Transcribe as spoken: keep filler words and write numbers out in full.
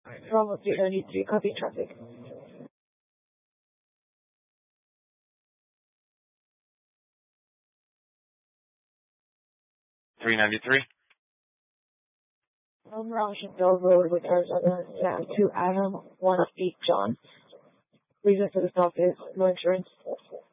Bravo three ninety-three, copy traffic. three ninety-three. Um, Rochambeau Road with Arizona, yeah, to Adam, one eight John. Reason for the stop is no insurance.